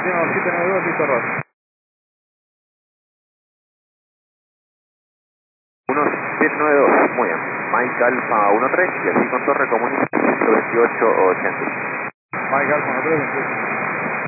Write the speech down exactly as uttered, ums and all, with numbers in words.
Destino siete nueve dos, listo, Ross. uno siete nueve dos, muy bien. Mike Alfa uno tres y así con torre comunica ciento veintiocho ochenta. Mike Alfa uno tres, veintiocho.